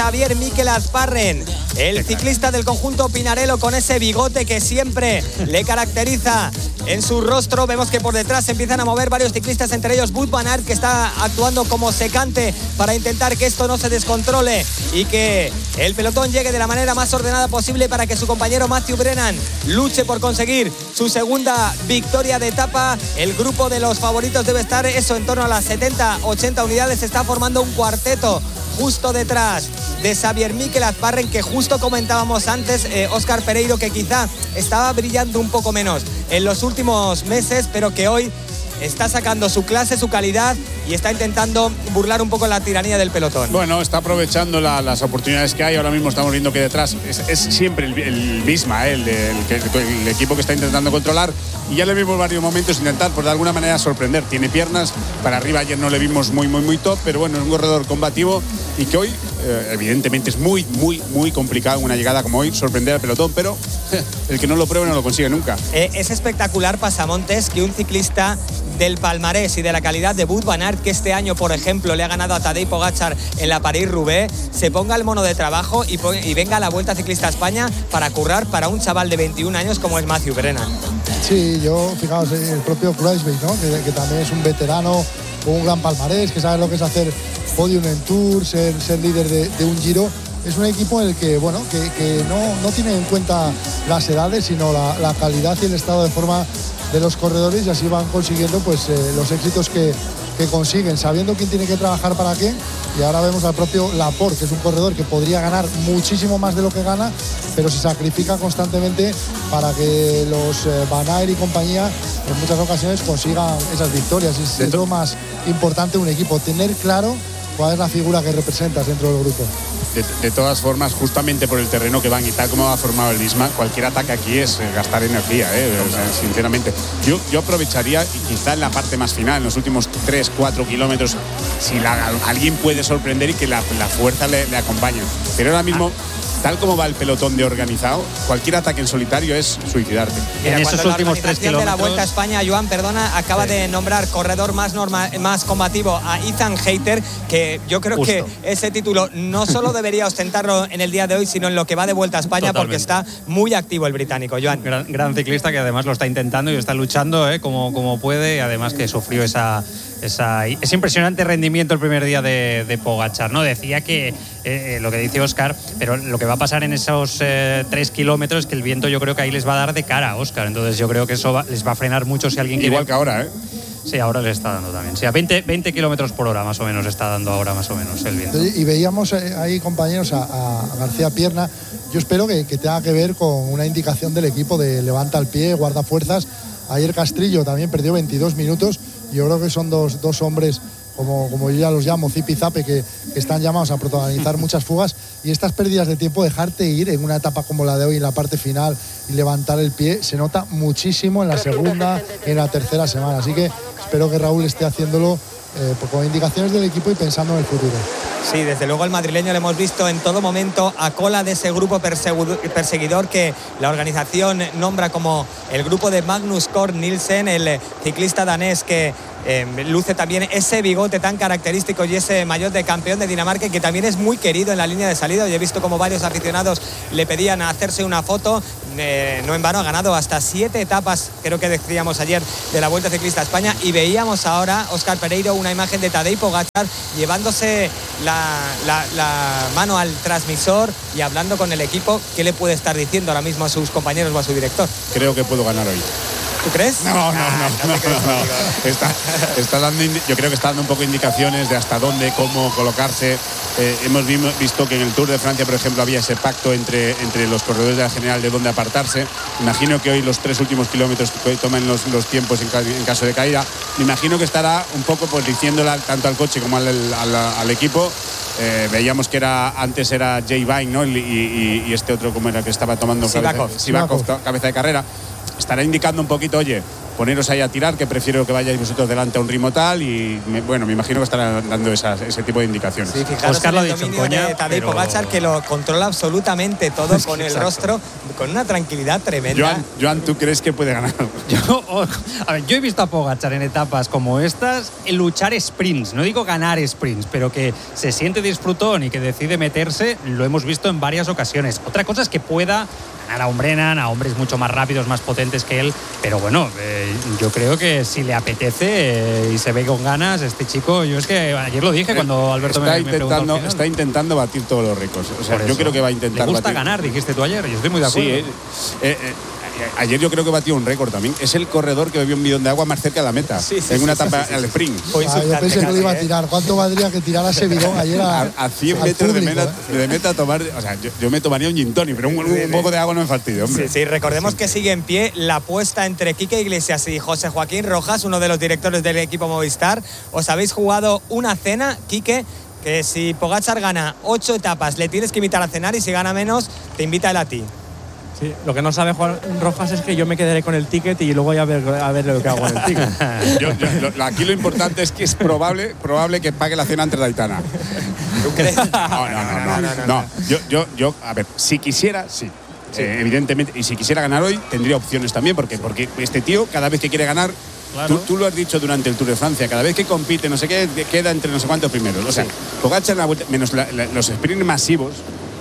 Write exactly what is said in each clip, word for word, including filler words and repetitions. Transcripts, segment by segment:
Xavier Mikel Azparren, el ciclista del conjunto Pinarello, con ese bigote que siempre le caracteriza en su rostro. Vemos que por detrás se empiezan a mover varios ciclistas, entre ellos Wout van Aert, que está actuando como secante para intentar que esto no se descontrole y que el pelotón llegue de la manera más ordenada posible para que su compañero Matthew Brennan luche por conseguir su segunda victoria de etapa. El grupo de los favoritos debe estar eso en torno a las setenta ochenta unidades. Se está formando un cuarteto justo detrás de Xavier Mikel Azparren, que justo comentábamos antes, eh, Óscar Pereiro, que quizá estaba brillando un poco menos en los últimos meses, pero que hoy está sacando su clase, su calidad y está intentando burlar un poco la tiranía del pelotón. Bueno, está aprovechando la, las oportunidades que hay. Ahora mismo estamos viendo que detrás es, es siempre el, el Visma, ¿eh? el, el, el, el equipo que está intentando controlar, y ya le vimos varios momentos intentar, por de alguna manera, sorprender. Tiene piernas, para arriba ayer no le vimos muy, muy, muy top, pero bueno, es un corredor combativo y que hoy, eh, evidentemente, es muy, muy, muy complicado en una llegada como hoy sorprender al pelotón, pero el que no lo pruebe no lo consigue nunca. Eh, es espectacular, Pasamontes, que un ciclista del palmarés y de la calidad de Wout van Aert, que este año, por ejemplo, le ha ganado a Tadej Pogačar en la París-Roubaix, se ponga el mono de trabajo y, y venga a la Vuelta Ciclista a España para currar para un chaval de veintiún años como es Matthew Brennan. Sí, yo, fijaos, el propio Kruijswijk, ¿no? que, que también es un veterano con un gran palmarés, que sabe lo que es hacer podium en Tour, ser, ser líder de, de un Giro. Es un equipo en el que, bueno, que, que no, no tiene en cuenta las edades, sino la, la calidad y el estado de forma de los corredores, y así van consiguiendo pues eh, los éxitos que, que consiguen, sabiendo quién tiene que trabajar para qué. Y ahora vemos al propio Laporte, que es un corredor que podría ganar muchísimo más de lo que gana, pero se sacrifica constantemente para que los eh, Van Aert y compañía en muchas ocasiones consigan esas victorias. Es, es lo más importante de un equipo, tener claro cuál es la figura que representas dentro del grupo. De, de todas formas, justamente por el terreno que van y tal como va formado el Visma, cualquier ataque aquí es eh, gastar energía, eh, o sea, sinceramente. Yo, yo aprovecharía, y quizá en la parte más final, en los últimos tres cuatro kilómetros, si la, alguien puede sorprender y que la, la fuerza le, le acompañe. Pero ahora mismo, tal como va el pelotón de organizado, cualquier ataque en solitario es suicidarte. Mira, en esos últimos tres kilómetros de la Vuelta a España, Joan, perdona, acaba sí. de nombrar corredor más, norma, más combativo a Ethan Hayter, que yo creo Justo. que ese título no solo debería ostentarlo en el día de hoy, sino en lo que va de Vuelta a España. Totalmente. Porque está muy activo el británico, Joan. Gran, gran ciclista que además lo está intentando y está luchando eh, como, como puede, y además que sufrió esa... Esa, ese impresionante rendimiento el primer día de, de Pogačar, ¿no? Decía que eh, lo que dice Óscar, pero lo que va a pasar en esos eh, tres kilómetros es que el viento yo creo que ahí les va a dar de cara a Óscar, entonces yo creo que eso va, les va a frenar mucho si alguien quiere. Igual que ahora, ¿eh? Sí, ahora le está dando también. Sí, a veinte, veinte kilómetros por hora más o menos está dando ahora más o menos el viento. Y veíamos ahí, compañeros, a, a García Pierna. Yo espero que, que tenga que ver con una indicación del equipo de levanta el pie, guarda fuerzas. Ayer Castrillo también perdió veintidós minutos. Yo creo que son dos, dos hombres, como, como yo ya los llamo, zipizape, que, que están llamados a protagonizar muchas fugas. Y estas pérdidas de tiempo, dejarte ir en una etapa como la de hoy, en la parte final, y levantar el pie, se nota muchísimo en la segunda y en la tercera semana. Así que espero que Raúl esté haciéndolo eh, con indicaciones del equipo y pensando en el futuro. Sí, desde luego el madrileño lo hemos visto en todo momento a cola de ese grupo perseguidor que la organización nombra como el grupo de Magnus Cort Nielsen, el ciclista danés que eh, luce también ese bigote tan característico y ese maillot de campeón de Dinamarca, que también es muy querido en la línea de salida. Yo he visto como varios aficionados le pedían hacerse una foto. Eh, no en vano ha ganado hasta siete etapas, creo que decíamos ayer, de la Vuelta Ciclista a España, y veíamos ahora, Óscar Pereiro, una imagen de Tadej Pogačar llevándose la, la, la mano al transmisor y hablando con el equipo. ¿Qué le puede estar diciendo ahora mismo a sus compañeros o a su director? Creo que puedo ganar hoy. ¿Tú crees? No, no, no, ah, no, no, no, no. Está, está dando, yo creo que está dando un poco de indicaciones de hasta dónde, cómo colocarse. Eh, hemos visto que en el Tour de Francia, por ejemplo, había ese pacto entre, entre los corredores de la general de dónde apartarse. Imagino que hoy los tres últimos kilómetros que tomen los, los tiempos en, en caso de caída. Me imagino que estará un poco pues diciéndole tanto al coche como al, al, al equipo. Eh, veíamos que era antes era Jay Vine, ¿no? Y, y, y este otro como era que estaba tomando Sivakov, cabeza, Sivakov, cabeza de carrera. Estará indicando un poquito, oye, poneros ahí a tirar, que prefiero que vayáis vosotros delante a un ritmo tal, y me, bueno, me imagino que estarán dando esas, ese tipo de indicaciones. Sí, fijaros Oscar en lo ha el dicho en dominio coña, de Tadej pero- Pogačar, que lo controla absolutamente todo con el Exacto. rostro, con una tranquilidad tremenda. Joan, Joan, ¿tú crees que puede ganar? Yo, oh, a ver, yo he visto a Pogačar en etapas como estas luchar sprints, no digo ganar sprints, pero que se siente disfrutón y que decide meterse, lo hemos visto en varias ocasiones. Otra cosa es que pueda ganar a un Brennan, a hombres mucho más rápidos, más potentes que él, pero bueno, eh, yo creo que si le apetece eh, y se ve con ganas, este chico, yo es que ayer lo dije cuando Alberto está me, me preguntó al intentando, final. está intentando batir todos los récords. O sea, Por yo eso. creo que va a intentar Le gusta batir. ganar, dijiste tú ayer, y estoy muy de acuerdo. Sí, eh, eh, eh, ayer yo creo que batió un récord también. Es el corredor que bebió un bidón de agua más cerca de la meta. Sí, sí, en una sí, etapa sí, sí, al sí. sprint. Fue Ah, yo insultante pensé que lo casi, iba a ¿eh? tirar. ¿Cuánto valdría que tirara ese bidón ayer a, A, a cien al metros de, público, meta, eh? de meta a tomar. O sea, yo, yo me tomaría un gin tonic, pero un, un poco de agua no me fastidio, hombre. Sí, sí, recordemos que sigue en pie la apuesta entre Quique Iglesias y José Joaquín Rojas, uno de los directores del equipo Movistar. Os habéis jugado una cena, Quique, que si Pogačar gana ocho etapas, le tienes que invitar a cenar, y si gana menos, te invita él a ti. Sí, lo que no sabe Juan Rojas es que yo me quedaré con el ticket y luego voy a ver, a ver lo que hago en el ticket. Yo- yo- lo- aquí lo importante es que es probable, probable que pague la cena antes de Aitana. ¿Tú crees? No, no, no, no. no. Yo, yo, yo, a ver, si quisiera, sí. Eh, evidentemente, y si quisiera ganar hoy, tendría opciones también, porque, porque este tío, cada vez que quiere ganar, Claro. tú, tú lo has dicho durante el Tour de Francia, cada vez que compite, no sé qué, queda entre no sé cuántos primeros. O sea, Pogačar en la vuelta, menos la- la- los sprints masivos,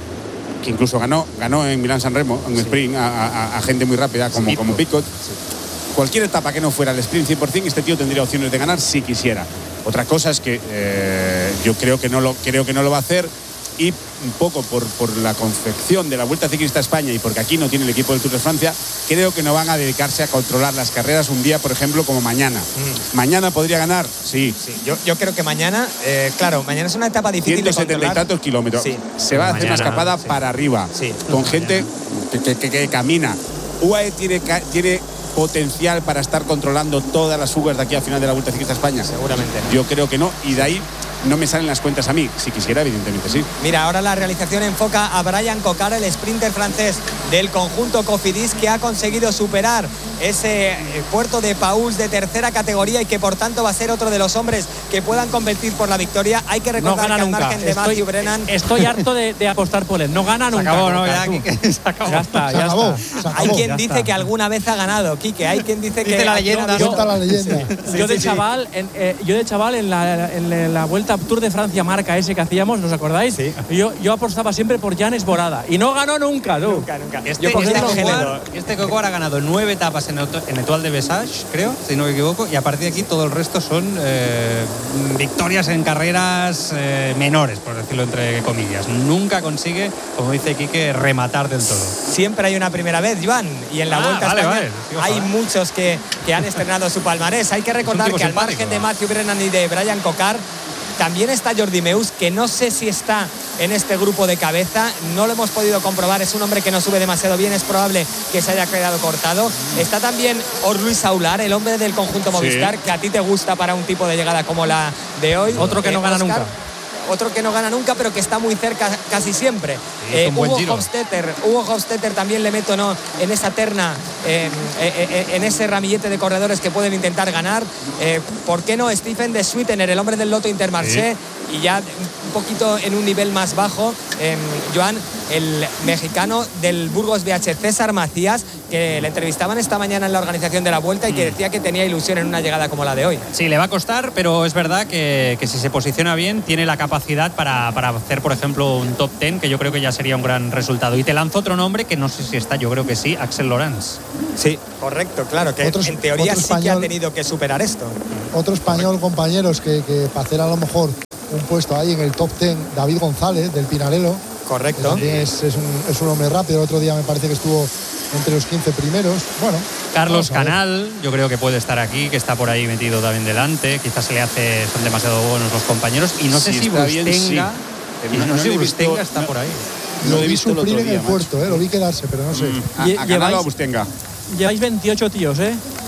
que incluso ganó, ganó en Milán-San Remo, en un sprint, a, a- a gente muy rápida, como, como Picot. Cualquier etapa que no fuera el sprint cien por ciento, este tío tendría opciones de ganar si quisiera. Otra cosa es que eh, yo creo que, no lo, creo que no lo va a hacer, y un poco por, por la confección de la Vuelta Ciclista a España y porque aquí no tiene el equipo del Tour de Francia, creo que no van a dedicarse a controlar las carreras un día, por ejemplo, como mañana. ¿Mañana podría ganar? Sí. Sí, yo, yo creo que mañana, eh, claro, mañana es una etapa difícil ciento de setenta y controlar. tantos kilómetros. Sí. Se va a hacer una Mañana, escapada sí. para arriba, Sí. con gente que, que- que- que camina. U A E tiene, ca- tiene potencial para estar controlando todas las fugas de aquí al final de la Vuelta Ciclista a España. Seguramente no. Yo creo que no, y de ahí no me salen las cuentas a mí. Si quisiera, evidentemente sí. Mira, ahora la realización enfoca a Brian Cocar, el sprinter francés del conjunto Cofidis, que ha conseguido superar ese eh, puerto de Pauls de tercera categoría y que por tanto va a ser otro de los hombres que puedan competir por la victoria. Hay que No recordar gana que al nunca. margen de Estoy, Matthew Brennan estoy harto de, de apostar por él. No gana Se nunca. acabó, ¿no? Cocar, Ya, tú. Quique, se acabó. Ya está, Se ya acabó, está. se hay acabó. quien ya dice está. que alguna vez ha ganado, Quique. Hay quien dice que Dice la leyenda, yo- Cuenta la leyenda. Yo de sí, sí. chaval, en, eh, yo de chaval en la, en la Vuelta Tour de Francia marca ese que hacíamos, ¿os acordáis? Sí. Yo, yo apostaba siempre por Janes Borada y no ganó nunca, tú. Nunca, nunca. Este, Yo, por este, ejemplo, Cocoar, este Cocoar ha ganado nueve etapas en el, en Etoile de Bessage, creo, si no me equivoco, y a partir de aquí todo el resto son eh, victorias en carreras eh, menores, por decirlo entre comillas. Nunca consigue, como dice Quique, rematar del todo. siempre hay una primera vez, Joan, y en la Ah, Vuelta a vale, España vale. Sí, ojalá. hay muchos que, que han estrenado su palmarés. Hay que recordar tipo que al simpático. margen de Matthew Brennan y de Brian Cocar, también está Jordi Meus, que no sé si está en este grupo de cabeza, no lo hemos podido comprobar, es un hombre que no sube demasiado bien, es probable que se haya quedado cortado. Está también Luis Aular, el hombre del conjunto Movistar, que a ti te gusta para un tipo de llegada como la de hoy. Otro que no gana Óscar, nunca. Otro que no gana nunca, pero que está muy cerca casi siempre. Sí, es un buen Hugo giro. Hofstetter, Hugo Hofstetter también le meto ¿no? en esa terna, eh, eh, eh, en ese ramillete de corredores que pueden intentar ganar. Eh, ¿Por qué no Stephen de Sweetener, el hombre del Lotto Intermarché? Y ya un poquito en un nivel más bajo, eh, Joan, el mexicano del Burgos B H, César Macías, que le entrevistaban esta mañana en la organización de la Vuelta y que decía que tenía ilusión en una llegada como la de hoy. Sí, le va a costar, pero es verdad que, que si se posiciona bien, tiene la capacidad para, para hacer, por ejemplo, un top ten, que yo creo que ya sería un gran resultado. Y te lanzo otro nombre que no sé si está, yo creo que sí, Axel Lorenz. Sí, correcto, claro, que Otro- en teoría otro sí que ha español. tenido que superar esto. Otro español, compañeros, que, que para hacer a lo mejor un puesto ahí en el top ten, David González, del Pinarello. Que Correcto. también es, es, un, es un hombre rápido. El otro día me parece que estuvo entre los quince primeros. Bueno, Carlos vamos a ver. Canal, yo creo que puede estar aquí, que está por ahí metido también delante. Quizás se le hace, son demasiado buenos los compañeros. Y no sé Si si está bien, Brustenga, sí. y no, No sé si le he visto- Brustenga está no- por ahí. Lo Lo he vi visto el otro sufrir en día, el puerto, macho. eh, lo vi quedarse, pero no sé. A, Lle- a Canal o a lleváis- Bustenga. Lleváis veintiocho tíos, ¿eh?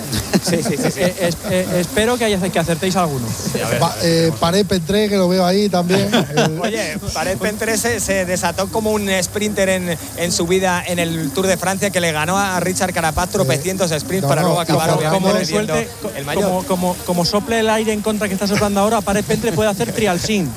Sí, sí, sí. sí. Eh, es- eh, espero que, haya, que acertéis alguno. Sí, a ver, Va, eh, Paré Pentré, que lo veo ahí también. El- Oye, Paret Pentré se, se desató como un sprinter en, en su vida en el Tour de Francia, que le ganó a Richard Carapaz tropecientos sprints no, para no, luego acabar como- obviamente Como, perdiendo suelte, co- el mayor. como, como, como sople el aire en contra que está soplando ahora, Pared Pentre puede hacer trial sin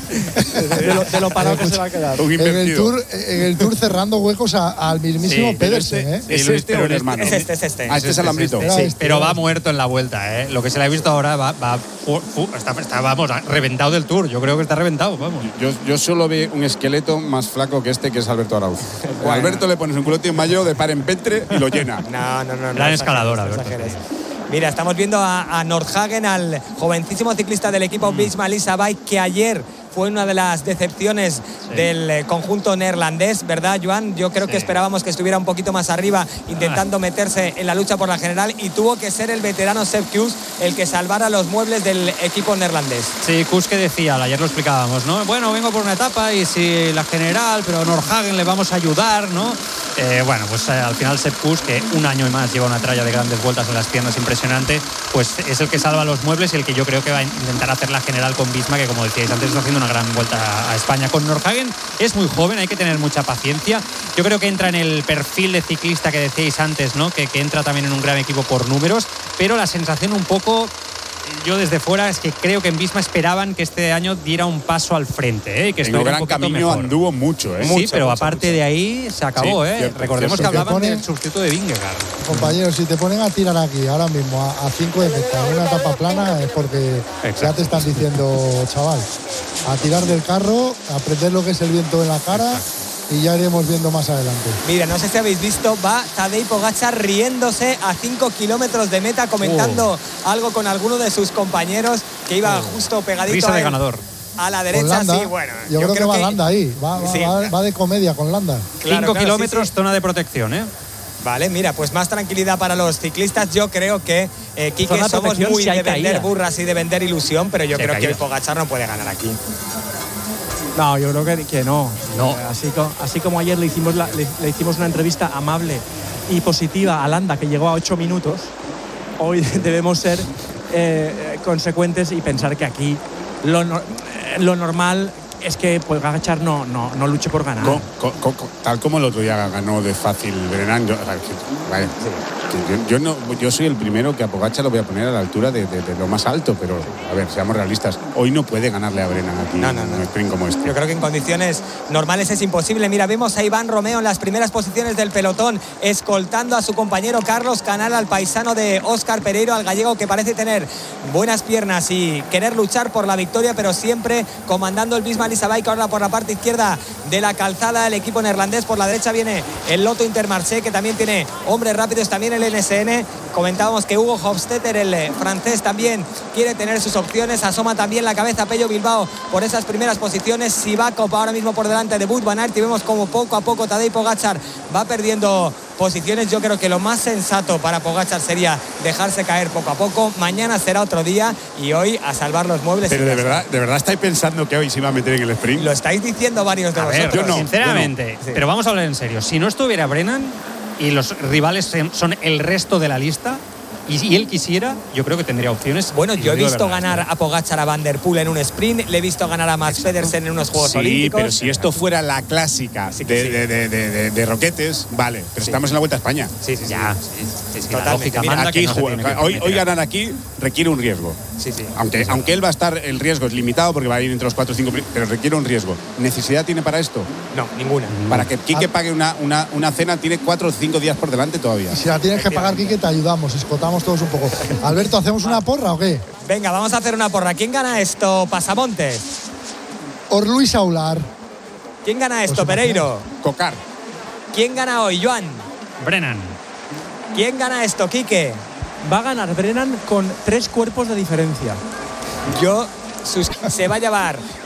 de lo, de lo parado que se va a quedar. Un en, el invertido. tour, en el Tour cerrando huecos a- al mismísimo Sí, Pedersen, ¿eh? ¿Es Luis, este pero o el es- hermano? es este, es este. Ah, este es Alambrito. Era Sí, este, pero era va este. muerto en la vuelta, ¿eh? Lo que se le ha visto ahora va, va fu- fu- está, está, vamos, reventado del Tour. Yo creo que está reventado, vamos. Yo, yo solo veo un esqueleto más flaco que este, que es Alberto Arauz. A Alberto le pones un culote en mayo de par en Pentre y lo llena. No, no, no. no Gran exageres, escalador, no Alberto. exageres. Mira, estamos viendo a, a Nordhagen, al jovencísimo ciclista del equipo Visma Lease Bike, que ayer fue una de las decepciones Sí. del eh, conjunto neerlandés, ¿verdad, Joan? Yo creo Sí. que esperábamos que estuviera un poquito más arriba, intentando meterse en la lucha por la general, y tuvo que ser el veterano Sepp Kuss el que salvara los muebles del equipo neerlandés. Sí, Kuss que decía, ayer lo explicábamos, ¿no? Bueno, vengo por una etapa y si la general, pero a Nordhagen le vamos a ayudar, ¿no? Eh, bueno, pues eh, al final Sepp Kuss, que un año y más lleva una tralla de grandes vueltas en las piernas impresionante, pues es el que salva los muebles y el que yo creo que va a intentar hacer la general con Visma, que como decíais antes está haciendo una gran vuelta a España. Con Nordhagen es muy joven, hay que tener mucha paciencia. Yo creo que entra en el perfil de ciclista que decíais antes, ¿no? Que, que entra también en un gran equipo por números, pero la sensación un poco, yo desde fuera, es que creo que en Visma esperaban que este año diera un paso al frente, ¿eh? Y que En el estuviera gran un poquito camino mejor. anduvo mucho, ¿eh? Sí, Mucho, pero mucho, aparte mucho. de ahí se acabó, Sí, ¿eh? cierto, Recordemos cierto. que hablaban Se te pone- del sustituto de Vingegaard. Compañeros, si te ponen a tirar aquí ahora mismo a cinco de meta en una etapa plana, es porque Exacto. ya te están diciendo, chaval, a tirar del carro, a prender lo que es el viento en la cara, y ya iremos viendo más adelante. Mira, no sé si habéis visto, va Tadej Pogačar riéndose a cinco kilómetros de meta, comentando algo con alguno de sus compañeros, que iba justo pegadito Risa a de él, ganador. a la Con derecha. Landa, Sí, bueno, yo, creo, que va Landa ahí, va, va- Sí. va- va de comedia con Landa. Claro, Cinco claro, kilómetros, sí, sí. zona de protección, ¿eh? Vale, mira, pues más tranquilidad para los ciclistas. Yo creo que, eh, Quique, Zona de somos protección muy si hay de vender caída. burras y de vender ilusión, pero yo Si hay creo que caída. Pogačar no puede ganar aquí. No, yo creo que, que no. No. Eh, Así, co- así como ayer le hicimos, la- le, le hicimos una entrevista amable y positiva a Landa, que llegó a ocho minutos, hoy debemos ser eh, consecuentes y pensar que aquí lo, no- eh, lo normal es que Pogačar no, no, no luche por ganar. Co- co- co- co- tal como el otro día ganó de fácil Brennan, yo, o sea, que- vaya, que yo, yo no, yo soy el primero que a Pogačar lo voy a poner a la altura de, de- de lo más alto, pero a ver, seamos realistas, hoy no puede ganarle a Brennan aquí No, no, no. en un sprint como este. Yo creo que en condiciones normales es imposible. Mira, vemos a Iván Romeo en las primeras posiciones del pelotón, escoltando a su compañero Carlos Canal, al paisano de Óscar Pereiro, al gallego, que parece tener buenas piernas y querer luchar por la victoria, pero siempre comandando el Visma Lease Bike. Ahora por la parte izquierda de la calzada el equipo neerlandés, por la derecha viene el Lotto Intermarché, que también tiene hombres rápidos, también el N S N. Comentábamos que Hugo Hofstetter, el eh, francés, también quiere tener sus opciones. Asoma también la cabeza Pello Bilbao por esas primeras posiciones. Sivakov ahora mismo por delante de Wout van Aert, y vemos como poco a poco Tadej Pogačar va perdiendo posiciones. Yo creo que lo más sensato para Pogačar sería dejarse caer poco a poco. Mañana será otro día y hoy a salvar los muebles. Pero y de ya verdad, de verdad estáis pensando que hoy se iba a meter en el está. sprint. Lo estáis diciendo varios de A ver, vosotros. yo no. sinceramente, Sí. pero vamos a hablar en serio. Si no estuviera Brennan y los rivales son el resto de la lista, y si él quisiera, yo creo que tendría opciones. Bueno, y yo lo he digo de visto verdad, ganar ¿eh? a Pogačar a Van der Poel en un sprint, le he visto ganar a Max Pedersen en unos Juegos Sí, Olímpicos. pero si esto fuera la clásica Sí que de, sí. de, de, de- de- de Roquetes, vale, pero Sí. estamos en la Vuelta a España. Sí, sí, sí. Ya, sí, sí, sí, la Totalmente. lógica Mira, manda Aquí que no se juega- tiene que hoy, meter hoy ganar aquí requiere un riesgo. Sí, sí. Aunque, aunque él va a estar, el riesgo es limitado porque va a ir entre los cuatro o cinco, pero requiere un riesgo. ¿Necesidad tiene para esto? No, ninguna. Para que Quique Ah. pague una, una, una cena tiene cuatro o cinco días por delante todavía. Y si la tienes que pagar, Quique, te ayudamos, escotamos todos un poco. Alberto, ¿hacemos una porra o qué? Venga, vamos a hacer una porra. ¿Quién gana esto, Pasamontes? Or Luis Aular. ¿Quién gana esto, Pues Pereiro? Cocar. ¿Quién gana hoy, Joan? Brennan. ¿Quién gana esto, Quique? Va a ganar Brennan con tres cuerpos de diferencia. Yo sus- se va a llevar